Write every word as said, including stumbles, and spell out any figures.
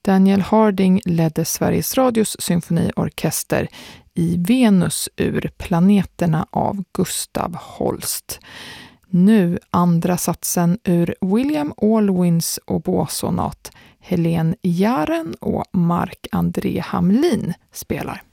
Daniel Harding ledde Sveriges Radios symfoniorkester i Venus ur Planeterna av Gustav Holst. Nu andra satsen ur William Alwyns oboesonat. Helene Jaren och Marc-André Hamlin spelar.